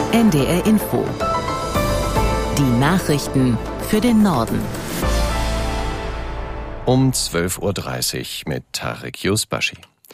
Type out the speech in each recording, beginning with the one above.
NDR Info. Die Nachrichten für den Norden. Um 12.30 Uhr mit Tarek Yusbashi.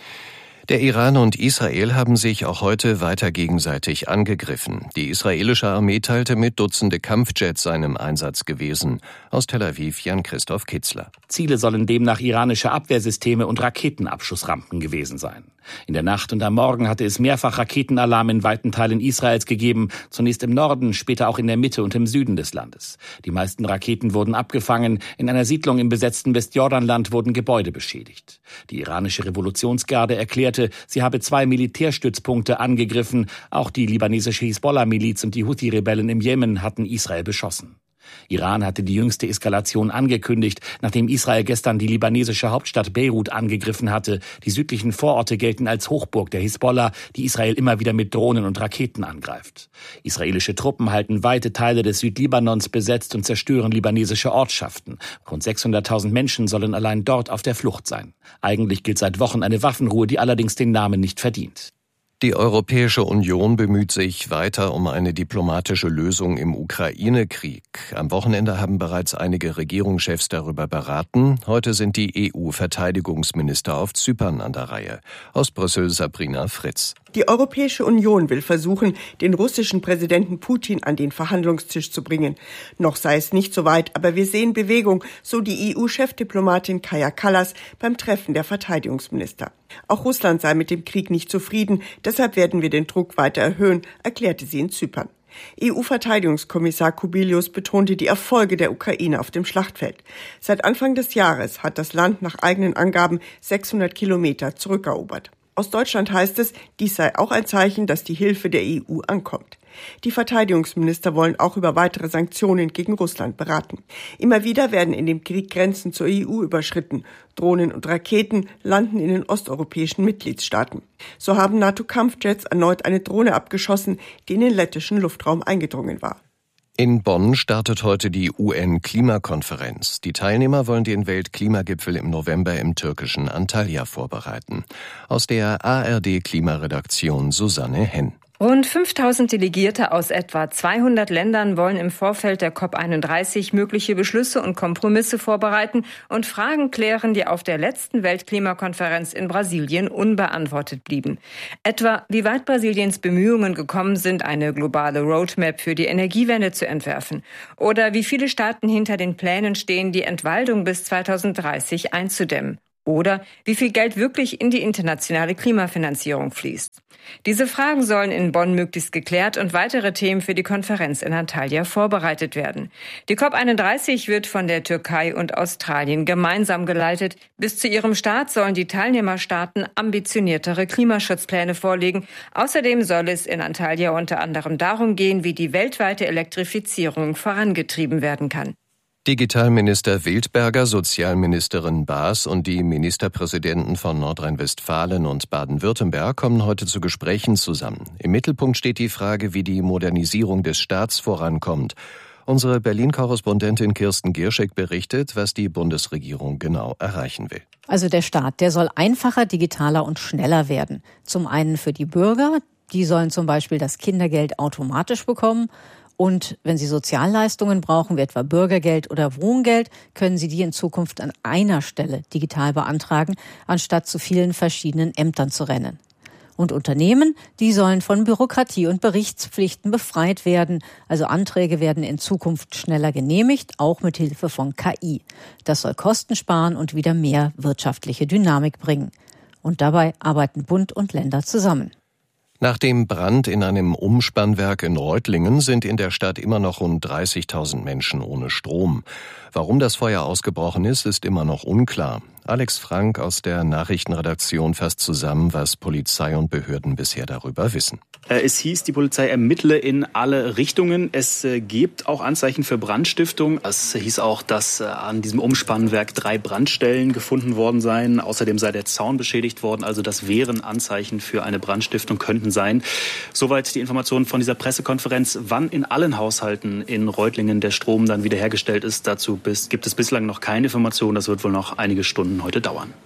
Der Iran und Israel haben sich auch heute weiter gegenseitig angegriffen. Die israelische Armee teilte mit, Dutzende Kampfjets seinem Einsatz gewesen. Aus Tel Aviv Jan-Christoph Kitzler. Ziele sollen demnach iranische Abwehrsysteme und Raketenabschussrampen gewesen sein. In der Nacht und am Morgen hatte es mehrfach Raketenalarm in weiten Teilen Israels gegeben, zunächst im Norden, später auch in der Mitte und im Süden des Landes. Die meisten Raketen wurden abgefangen. In einer Siedlung im besetzten Westjordanland wurden Gebäude beschädigt. Die iranische Revolutionsgarde erklärte, sie habe 2 Militärstützpunkte angegriffen. Auch die libanesische Hisbollah-Miliz und die Houthi-Rebellen im Jemen hatten Israel beschossen. Iran hatte die jüngste Eskalation angekündigt, nachdem Israel gestern die libanesische Hauptstadt Beirut angegriffen hatte. Die südlichen Vororte gelten als Hochburg der Hisbollah, die Israel immer wieder mit Drohnen und Raketen angreift. Israelische Truppen halten weite Teile des Südlibanons besetzt und zerstören libanesische Ortschaften. Rund 600.000 Menschen sollen allein dort auf der Flucht sein. Eigentlich gilt seit Wochen eine Waffenruhe, die allerdings den Namen nicht verdient. Die Europäische Union bemüht sich weiter um eine diplomatische Lösung im Ukraine-Krieg. Am Wochenende haben bereits einige Regierungschefs darüber beraten. Heute sind die EU-Verteidigungsminister auf Zypern an der Reihe. Aus Brüssel Sabrina Fritz. Die Europäische Union will versuchen, den russischen Präsidenten Putin an den Verhandlungstisch zu bringen. Noch sei es nicht so weit, aber wir sehen Bewegung, so die EU-Chefdiplomatin Kaja Kallas beim Treffen der Verteidigungsminister. Auch Russland sei mit dem Krieg nicht zufrieden, deshalb werden wir den Druck weiter erhöhen, erklärte sie in Zypern. EU-Verteidigungskommissar Kubilius betonte die Erfolge der Ukraine auf dem Schlachtfeld. Seit Anfang des Jahres hat das Land nach eigenen Angaben 600 Kilometer zurückerobert. Aus Deutschland heißt es, dies sei auch ein Zeichen, dass die Hilfe der EU ankommt. Die Verteidigungsminister wollen auch über weitere Sanktionen gegen Russland beraten. Immer wieder werden in dem Krieg Grenzen zur EU überschritten. Drohnen und Raketen landen in den osteuropäischen Mitgliedstaaten. So haben NATO-Kampfjets erneut eine Drohne abgeschossen, die in den lettischen Luftraum eingedrungen war. In Bonn startet heute die UN-Klimakonferenz. Die Teilnehmer wollen den Weltklimagipfel im November im türkischen Antalya vorbereiten. Aus der ARD-Klimaredaktion Susanne Henn. Rund 5000 Delegierte aus etwa 200 Ländern wollen im Vorfeld der COP31 mögliche Beschlüsse und Kompromisse vorbereiten und Fragen klären, die auf der letzten Weltklimakonferenz in Brasilien unbeantwortet blieben. Etwa, wie weit Brasiliens Bemühungen gekommen sind, eine globale Roadmap für die Energiewende zu entwerfen. Oder wie viele Staaten hinter den Plänen stehen, die Entwaldung bis 2030 einzudämmen. Oder wie viel Geld wirklich in die internationale Klimafinanzierung fließt. Diese Fragen sollen in Bonn möglichst geklärt und weitere Themen für die Konferenz in Antalya vorbereitet werden. Die COP31 wird von der Türkei und Australien gemeinsam geleitet. Bis zu ihrem Start sollen die Teilnehmerstaaten ambitioniertere Klimaschutzpläne vorlegen. Außerdem soll es in Antalya unter anderem darum gehen, wie die weltweite Elektrifizierung vorangetrieben werden kann. Digitalminister Wildberger, Sozialministerin Baas und die Ministerpräsidenten von Nordrhein-Westfalen und Baden-Württemberg kommen heute zu Gesprächen zusammen. Im Mittelpunkt steht die Frage, wie die Modernisierung des Staats vorankommt. Unsere Berlin-Korrespondentin Kirsten Gierschek berichtet, was die Bundesregierung genau erreichen will. Also der Staat, der soll einfacher, digitaler und schneller werden. Zum einen für die Bürger, die sollen zum Beispiel das Kindergeld automatisch bekommen. Und wenn Sie Sozialleistungen brauchen, wie etwa Bürgergeld oder Wohngeld, können Sie die in Zukunft an einer Stelle digital beantragen, anstatt zu vielen verschiedenen Ämtern zu rennen. Und Unternehmen, die sollen von Bürokratie und Berichtspflichten befreit werden. Also Anträge werden in Zukunft schneller genehmigt, auch mit Hilfe von KI. Das soll Kosten sparen und wieder mehr wirtschaftliche Dynamik bringen. Und dabei arbeiten Bund und Länder zusammen. Nach dem Brand in einem Umspannwerk in Reutlingen sind in der Stadt immer noch rund 30.000 Menschen ohne Strom. Warum das Feuer ausgebrochen ist, ist immer noch unklar. Alex Frank aus der Nachrichtenredaktion fasst zusammen, was Polizei und Behörden bisher darüber wissen. Es hieß, die Polizei ermittle in alle Richtungen. Es gibt auch Anzeichen für Brandstiftung. Es hieß auch, dass an diesem Umspannwerk 3 Brandstellen gefunden worden seien. Außerdem sei der Zaun beschädigt worden. Also das wären Anzeichen für eine Brandstiftung, könnten sein. Soweit die Informationen von dieser Pressekonferenz. Wann in allen Haushalten in Reutlingen der Strom dann wiederhergestellt ist, dazu gibt es bislang noch keine Information. Das wird wohl noch einige Stunden heute dauern.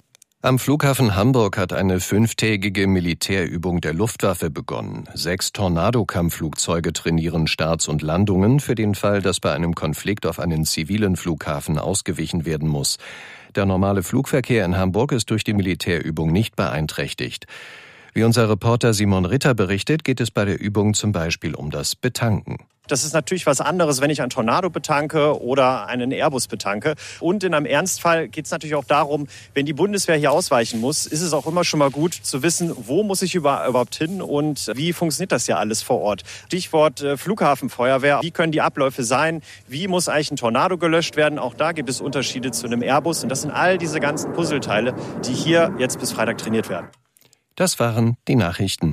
Am Flughafen Hamburg hat eine 5-tägige Militärübung der Luftwaffe begonnen. 6 Tornado-Kampfflugzeuge trainieren Starts und Landungen für den Fall, dass bei einem Konflikt auf einen zivilen Flughafen ausgewichen werden muss. Der normale Flugverkehr in Hamburg ist durch die Militärübung nicht beeinträchtigt. Wie unser Reporter Simon Ritter berichtet, geht es bei der Übung zum Beispiel um das Betanken. Das ist natürlich was anderes, wenn ich einen Tornado betanke oder einen Airbus betanke. Und in einem Ernstfall geht es natürlich auch darum, wenn die Bundeswehr hier ausweichen muss, ist es auch immer schon mal gut zu wissen, wo muss ich überhaupt hin und wie funktioniert das ja alles vor Ort. Stichwort Flughafenfeuerwehr. Wie können die Abläufe sein? Wie muss eigentlich ein Tornado gelöscht werden? Auch da gibt es Unterschiede zu einem Airbus. Und das sind all diese ganzen Puzzleteile, die hier jetzt bis Freitag trainiert werden. Das waren die Nachrichten.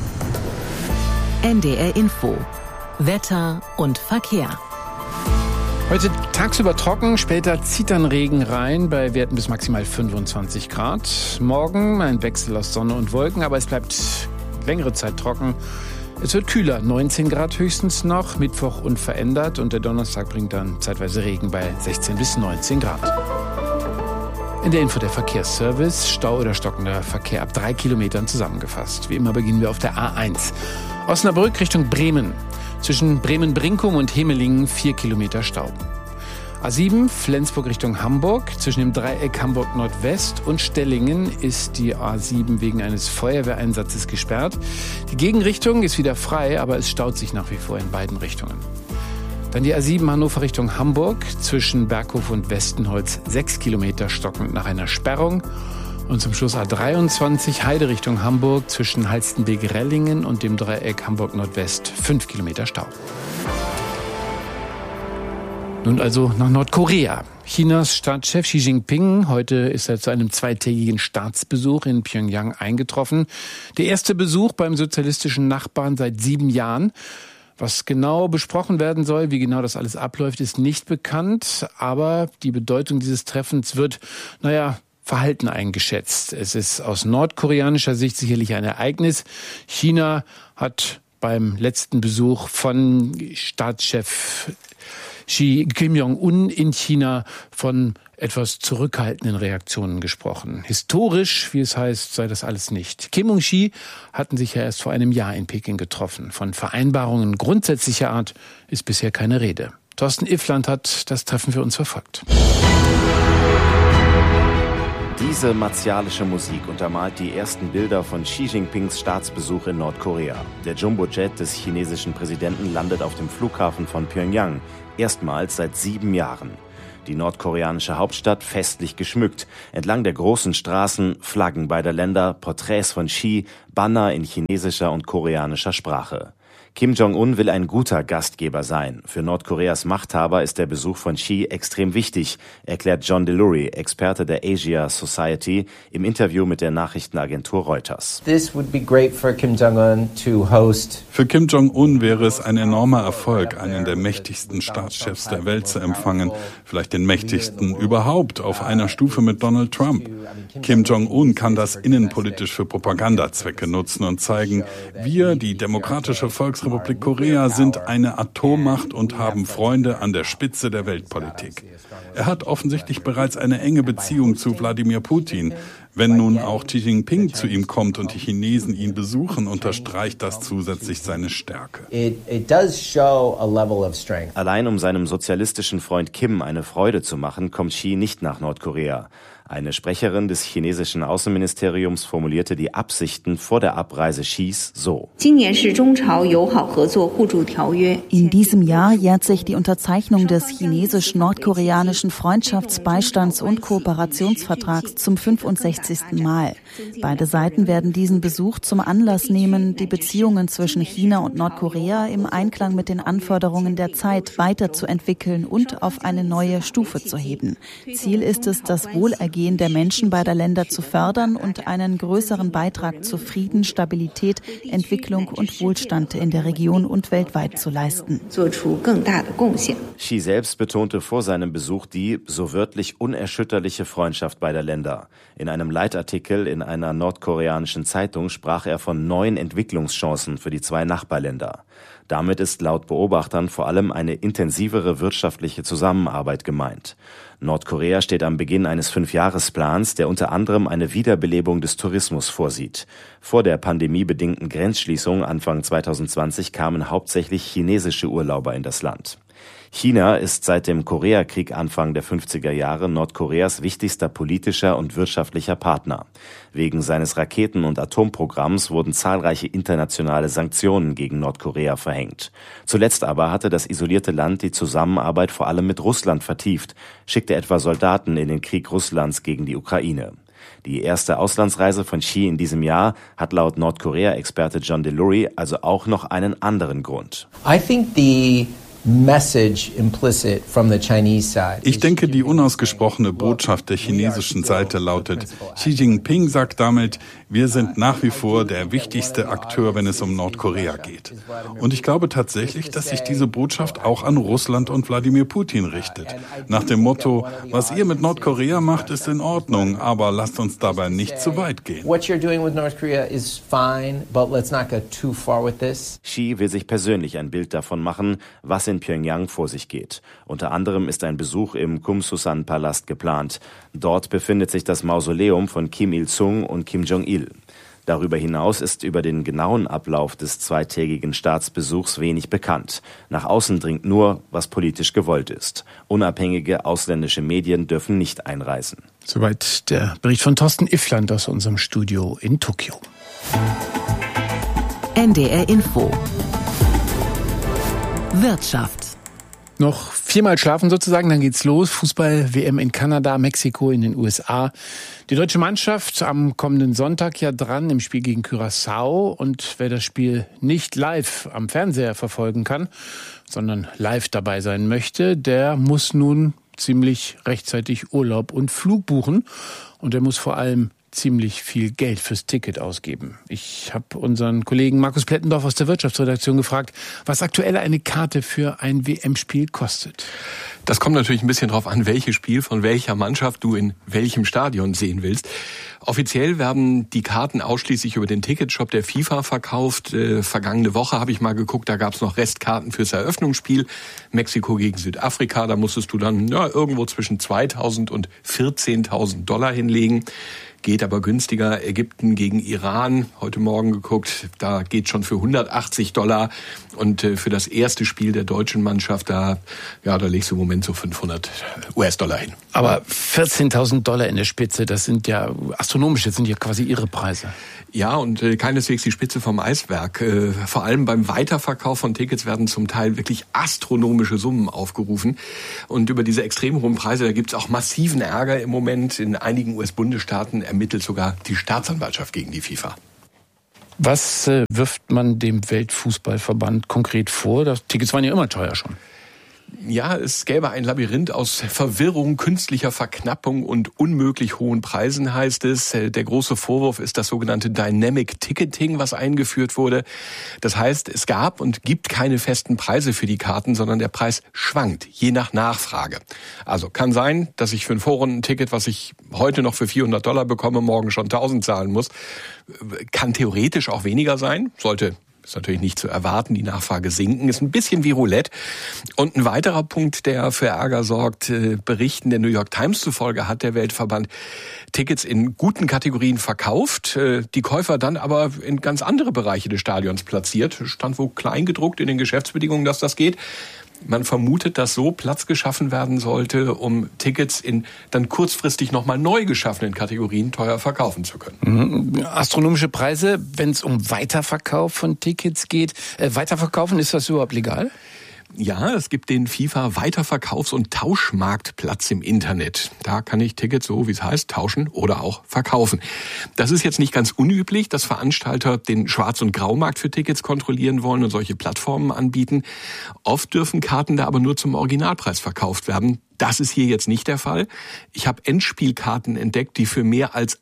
NDR Info. Wetter und Verkehr. Heute tagsüber trocken, später zieht dann Regen rein bei Werten bis maximal 25 Grad. Morgen ein Wechsel aus Sonne und Wolken, aber es bleibt längere Zeit trocken. Es wird kühler, 19 Grad höchstens noch, Mittwoch unverändert und der Donnerstag bringt dann zeitweise Regen bei 16 bis 19 Grad. In der Info der Verkehrsservice, Stau oder stockender Verkehr ab 3 Kilometern zusammengefasst. Wie immer beginnen wir auf der A1. Osnabrück Richtung Bremen. Zwischen Bremen-Brinkum und Hemelingen 4 Kilometer Stau. A7 Flensburg Richtung Hamburg. Zwischen dem Dreieck Hamburg Nordwest und Stellingen ist die A7 wegen eines Feuerwehreinsatzes gesperrt. Die Gegenrichtung ist wieder frei, aber es staut sich nach wie vor in beiden Richtungen. Dann die A7 Hannover Richtung Hamburg. Zwischen Berghof und Westenholz 6 Kilometer stockend nach einer Sperrung. Und zum Schluss A23 Heide Richtung Hamburg zwischen Halstenbek-Rellingen und dem Dreieck Hamburg-Nordwest 5 Kilometer Stau. Nun also nach Nordkorea. Chinas Staatschef Xi Jinping, heute ist er zu einem 2-tägigen Staatsbesuch in Pjöngjang eingetroffen. Der erste Besuch beim sozialistischen Nachbarn seit 7 Jahren. Was genau besprochen werden soll, wie genau das alles abläuft, ist nicht bekannt. Aber die Bedeutung dieses Treffens wird, verhalten eingeschätzt. Es ist aus nordkoreanischer Sicht sicherlich ein Ereignis. China hat beim letzten Besuch von Staatschef Kim Jong-un in China von etwas zurückhaltenden Reaktionen gesprochen. Historisch, wie es heißt, sei das alles nicht. Kim und Xi hatten sich ja erst vor einem Jahr in Peking getroffen. Von Vereinbarungen grundsätzlicher Art ist bisher keine Rede. Thorsten Iffland hat das Treffen für uns verfolgt. Diese martialische Musik untermalt die ersten Bilder von Xi Jinpings Staatsbesuch in Nordkorea. Der Jumbojet des chinesischen Präsidenten landet auf dem Flughafen von Pjöngjang, erstmals seit 7 Jahren. Die nordkoreanische Hauptstadt festlich geschmückt. Entlang der großen Straßen Flaggen beider Länder, Porträts von Xi, Banner in chinesischer und koreanischer Sprache. Kim Jong-un will ein guter Gastgeber sein. Für Nordkoreas Machthaber ist der Besuch von Xi extrem wichtig, erklärt John Delury, Experte der Asia Society, im Interview mit der Nachrichtenagentur Reuters. Für Kim Jong-un wäre es ein enormer Erfolg, einen der mächtigsten Staatschefs der Welt zu empfangen, vielleicht den mächtigsten überhaupt, auf einer Stufe mit Donald Trump. Kim Jong-un kann das innenpolitisch für Propagandazwecke nutzen und zeigen, wir, die Demokratische Volksrepublik Korea, sind eine Atommacht und haben Freunde an der Spitze der Weltpolitik. Er hat offensichtlich bereits eine enge Beziehung zu Wladimir Putin. Wenn nun auch Xi Jinping zu ihm kommt und die Chinesen ihn besuchen, unterstreicht das zusätzlich seine Stärke. Allein um seinem sozialistischen Freund Kim eine Freude zu machen, kommt Xi nicht nach Nordkorea. Eine Sprecherin des chinesischen Außenministeriums formulierte die Absichten vor der Abreise Xis so. In diesem Jahr jährt sich die Unterzeichnung des chinesisch-nordkoreanischen Freundschafts-, und Kooperationsvertrags zum 65. Mal. Beide Seiten werden diesen Besuch zum Anlass nehmen, die Beziehungen zwischen China und Nordkorea im Einklang mit den Anforderungen der Zeit weiterzuentwickeln und auf eine neue Stufe zu heben. Ziel ist es, das Wohlergehen der Menschen beider Länder zu fördern und einen größeren Beitrag zu Frieden, Stabilität, Entwicklung und Wohlstand in der Region und weltweit zu leisten. Xi selbst betonte vor seinem Besuch die, so wörtlich, unerschütterliche Freundschaft beider Länder. In einem Leitartikel in einer nordkoreanischen Zeitung sprach er von neuen Entwicklungschancen für die 2 Nachbarländer. Damit ist laut Beobachtern vor allem eine intensivere wirtschaftliche Zusammenarbeit gemeint. Nordkorea steht am Beginn eines 5-Jahres Mehrjahresplans, der unter anderem eine Wiederbelebung des Tourismus vorsieht. Vor der pandemiebedingten Grenzschließung Anfang 2020 kamen hauptsächlich chinesische Urlauber in das Land. China ist seit dem Koreakrieg Anfang der 50er Jahre Nordkoreas wichtigster politischer und wirtschaftlicher Partner. Wegen seines Raketen- und Atomprogramms wurden zahlreiche internationale Sanktionen gegen Nordkorea verhängt. Zuletzt aber hatte das isolierte Land die Zusammenarbeit vor allem mit Russland vertieft, schickte etwa Soldaten in den Krieg Russlands gegen die Ukraine. Die erste Auslandsreise von Xi in diesem Jahr hat laut Nordkorea-Experte John Delury also auch noch einen anderen Grund. Ich denke, die unausgesprochene Botschaft der chinesischen Seite lautet, Xi Jinping sagt damit, wir sind nach wie vor der wichtigste Akteur, wenn es um Nordkorea geht. Und ich glaube tatsächlich, dass sich diese Botschaft auch an Russland und Wladimir Putin richtet. Nach dem Motto, was ihr mit Nordkorea macht, ist in Ordnung, aber lasst uns dabei nicht zu weit gehen. Xi will sich persönlich ein Bild davon machen, was in Pyongyang vor sich geht. Unter anderem ist ein Besuch im Kumsusan-Palast geplant. Dort befindet sich das Mausoleum von Kim Il-sung und Kim Jong-il. Darüber hinaus ist über den genauen Ablauf des zweitägigen Staatsbesuchs wenig bekannt. Nach außen dringt nur, was politisch gewollt ist. Unabhängige ausländische Medien dürfen nicht einreisen. Soweit der Bericht von Thorsten Iffland aus unserem Studio in Tokio. NDR Info. Wirtschaft. Noch 4-mal schlafen sozusagen, dann geht's los. Fußball-WM in Kanada, Mexiko, in den USA. Die deutsche Mannschaft am kommenden Sonntag ja dran im Spiel gegen Curaçao. Und wer das Spiel nicht live am Fernseher verfolgen kann, sondern live dabei sein möchte, der muss nun ziemlich rechtzeitig Urlaub und Flug buchen. Und der muss vor allem ziemlich viel Geld fürs Ticket ausgeben. Ich habe unseren Kollegen Markus Plettendorf aus der Wirtschaftsredaktion gefragt, was aktuell eine Karte für ein WM-Spiel kostet. Das kommt natürlich ein bisschen drauf an, welches Spiel von welcher Mannschaft du in welchem Stadion sehen willst. Offiziell werden die Karten ausschließlich über den Ticketshop der FIFA verkauft. Vergangene Woche habe ich mal geguckt, da gab es noch Restkarten fürs Eröffnungsspiel. Mexiko gegen Südafrika, da musstest du dann irgendwo zwischen 2.000 und 14.000 Dollar hinlegen. Geht aber günstiger. Ägypten gegen Iran, heute Morgen geguckt, da geht schon für 180 Dollar. Und für das erste Spiel der deutschen Mannschaft, da legst du im Moment so 500 US-Dollar hin. Aber 14.000 Dollar in der Spitze, das sind ja astronomisch, das sind ja quasi Ihre Preise. Ja, und keineswegs die Spitze vom Eisberg. Vor allem beim Weiterverkauf von Tickets werden zum Teil wirklich astronomische Summen aufgerufen. Und über diese extrem hohen Preise, da gibt's auch massiven Ärger im Moment. In einigen US-Bundesstaaten ermittelt sogar die Staatsanwaltschaft gegen die FIFA. Was wirft man dem Weltfußballverband konkret vor? Die Tickets waren ja immer teuer schon. Ja, es gäbe ein Labyrinth aus Verwirrung, künstlicher Verknappung und unmöglich hohen Preisen, heißt es. Der große Vorwurf ist das sogenannte Dynamic Ticketing, was eingeführt wurde. Das heißt, es gab und gibt keine festen Preise für die Karten, sondern der Preis schwankt, je nach Nachfrage. Also kann sein, dass ich für ein Vorrundenticket, was ich heute noch für 400 Dollar bekomme, morgen schon 1.000 zahlen muss. Kann theoretisch auch weniger sein, ist natürlich nicht zu erwarten, die Nachfrage sinken, ist ein bisschen wie Roulette. Und ein weiterer Punkt, der für Ärger sorgt, Berichten der New York Times zufolge hat der Weltverband Tickets in guten Kategorien verkauft, die Käufer dann aber in ganz andere Bereiche des Stadions platziert. Stand wohl klein gedruckt in den Geschäftsbedingungen, dass das geht. Man vermutet, dass so Platz geschaffen werden sollte, um Tickets in dann kurzfristig nochmal neu geschaffenen Kategorien teuer verkaufen zu können. Astronomische Preise, wenn es um Weiterverkauf von Tickets geht. Weiterverkaufen, ist das überhaupt legal? Ja, es gibt den FIFA-Weiterverkaufs- und Tauschmarktplatz im Internet. Da kann ich Tickets, so wie es heißt, tauschen oder auch verkaufen. Das ist jetzt nicht ganz unüblich, dass Veranstalter den Schwarz- und Graumarkt für Tickets kontrollieren wollen und solche Plattformen anbieten. Oft dürfen Karten da aber nur zum Originalpreis verkauft werden. Das ist hier jetzt nicht der Fall. Ich habe Endspielkarten entdeckt, die für mehr als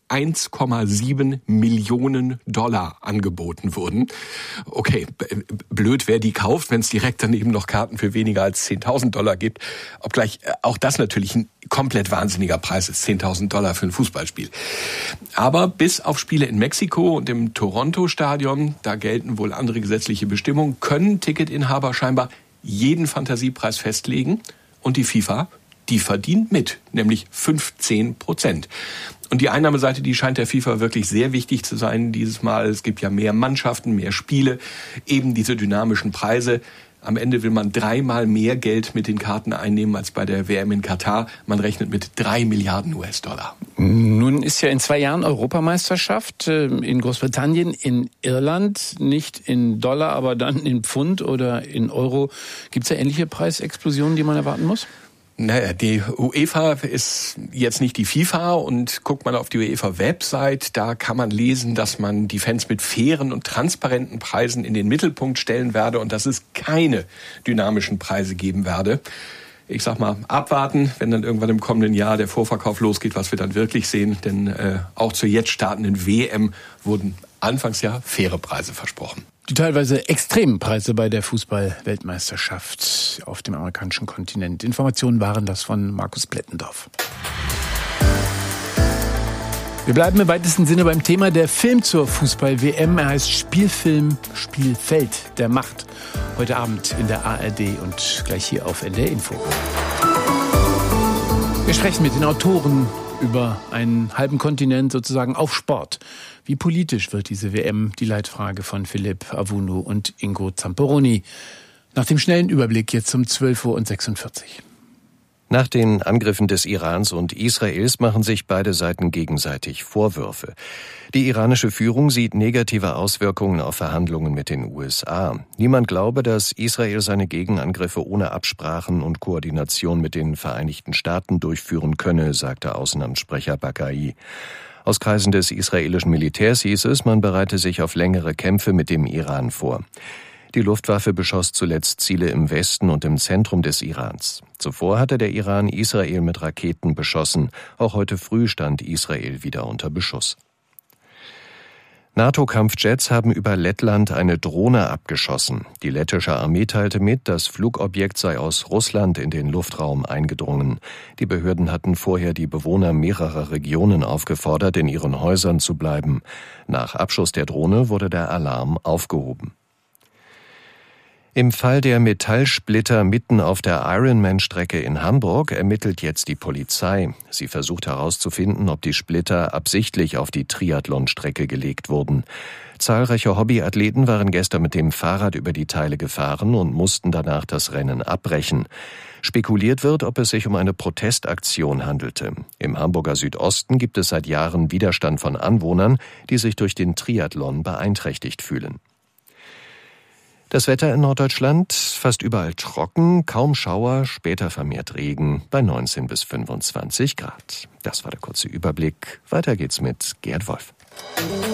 1,7 Millionen Dollar angeboten wurden. Okay, blöd, wer die kauft, wenn es direkt daneben noch Karten für weniger als 10.000 Dollar gibt. Obgleich auch das natürlich ein komplett wahnsinniger Preis ist, 10.000 Dollar für ein Fußballspiel. Aber bis auf Spiele in Mexiko und im Toronto-Stadion, da gelten wohl andere gesetzliche Bestimmungen, können Ticketinhaber scheinbar jeden Fantasiepreis festlegen. Und die FIFA, die verdient mit, nämlich 15%. Und die Einnahmeseite, die scheint der FIFA wirklich sehr wichtig zu sein dieses Mal. Es gibt ja mehr Mannschaften, mehr Spiele, eben diese dynamischen Preise. Am Ende will man 3-mal mehr Geld mit den Karten einnehmen als bei der WM in Katar. Man rechnet mit 3 Milliarden US-Dollar. Nun ist ja in 2 Jahren Europameisterschaft in Großbritannien, in Irland, nicht in Dollar, aber dann in Pfund oder in Euro. Gibt es da ähnliche Preisexplosionen, die man erwarten muss? Naja, die UEFA ist jetzt nicht die FIFA und guckt man auf die UEFA-Website, da kann man lesen, dass man die Fans mit fairen und transparenten Preisen in den Mittelpunkt stellen werde und dass es keine dynamischen Preise geben werde. Ich sag mal, abwarten, wenn dann irgendwann im kommenden Jahr der Vorverkauf losgeht, was wir dann wirklich sehen. Denn auch zur jetzt startenden WM wurden anfangs ja faire Preise versprochen. Die teilweise extremen Preise bei der Fußball-Weltmeisterschaft auf dem amerikanischen Kontinent. Informationen waren das von Markus Plettendorf. Wir bleiben im weitesten Sinne beim Thema. Der Film zur Fußball-WM. Er heißt Spielfilm Spielfeld der Macht. Heute Abend in der ARD und gleich hier auf NDR Info. Wir sprechen mit den Autoren über einen halben Kontinent sozusagen auf Sport. Wie politisch wird diese WM? Die Leitfrage von Philipp Avunu und Ingo Zamperoni. Nach dem schnellen Überblick jetzt um 12:46 Uhr. Nach den Angriffen des Irans und Israels machen sich beide Seiten gegenseitig Vorwürfe. Die iranische Führung sieht negative Auswirkungen auf Verhandlungen mit den USA. Niemand glaube, dass Israel seine Gegenangriffe ohne Absprachen und Koordination mit den Vereinigten Staaten durchführen könne, sagte Außenamtssprecher Bakai. Aus Kreisen des israelischen Militärs hieß es, man bereite sich auf längere Kämpfe mit dem Iran vor. Die Luftwaffe beschoss zuletzt Ziele im Westen und im Zentrum des Irans. Zuvor hatte der Iran Israel mit Raketen beschossen. Auch heute früh stand Israel wieder unter Beschuss. NATO-Kampfjets haben über Lettland eine Drohne abgeschossen. Die lettische Armee teilte mit, das Flugobjekt sei aus Russland in den Luftraum eingedrungen. Die Behörden hatten vorher die Bewohner mehrerer Regionen aufgefordert, in ihren Häusern zu bleiben. Nach Abschuss der Drohne wurde der Alarm aufgehoben. Im Fall der Metallsplitter mitten auf der Ironman-Strecke in Hamburg ermittelt jetzt die Polizei. Sie versucht herauszufinden, ob die Splitter absichtlich auf die Triathlon-Strecke gelegt wurden. Zahlreiche Hobbyathleten waren gestern mit dem Fahrrad über die Teile gefahren und mussten danach das Rennen abbrechen. Spekuliert wird, ob es sich um eine Protestaktion handelte. Im Hamburger Südosten gibt es seit Jahren Widerstand von Anwohnern, die sich durch den Triathlon beeinträchtigt fühlen. Das Wetter in Norddeutschland fast überall trocken, kaum Schauer, später vermehrt Regen bei 19 bis 25 Grad. Das war der kurze Überblick. Weiter geht's mit Gerd Wolf.